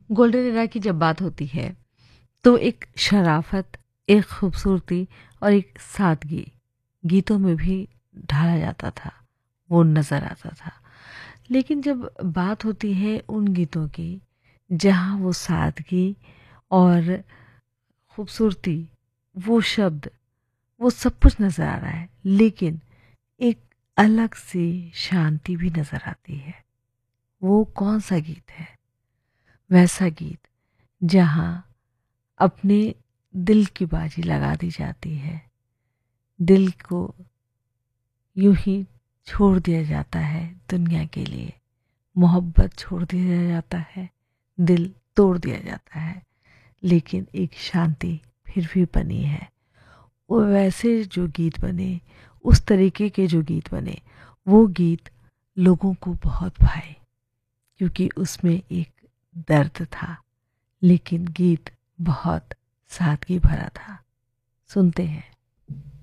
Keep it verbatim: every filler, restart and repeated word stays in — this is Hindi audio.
गोल्डन एरा की जब बात होती है तो एक शराफत, एक खूबसूरती और एक सादगी गीतों में भी ढाला जाता था, वो नज़र आता था। लेकिन जब बात होती है उन गीतों की जहाँ वो सादगी और खूबसूरती, वो शब्द, वो सब कुछ नज़र आ रहा है, लेकिन एक अलग सी शांति भी नज़र आती है। वो कौन सा गीत है? वैसा गीत जहाँ अपने दिल की बाजी लगा दी जाती है, दिल को यूं ही छोड़ दिया जाता है दुनिया के लिए, मोहब्बत छोड़ दिया जाता है, दिल तोड़ दिया जाता है, लेकिन एक शांति फिर भी बनी है। वो वैसे जो गीत बने, उस तरीके के जो गीत बने, वो गीत लोगों को बहुत भाए, क्योंकि उसमें एक दर्द था, लेकिन गीत बहुत सादगी भरा था। सुनते हैं।